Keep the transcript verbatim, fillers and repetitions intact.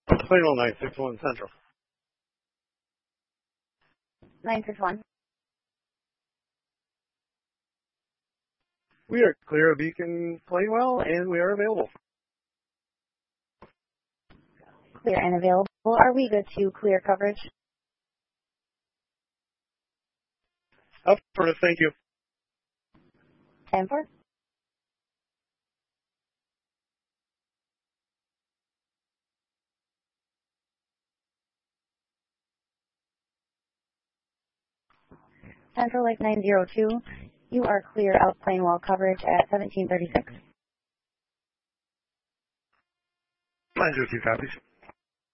Plainwell nine six one Central. nine six one. We are clear of Beacon Plainwell, and we are available. Clear and available. Are we good to clear coverage? Affirmative, thank you. ten four. Central Lake nine zero two. You are clear of Plainwell coverage at seventeen thirty-six. nine zero two copies.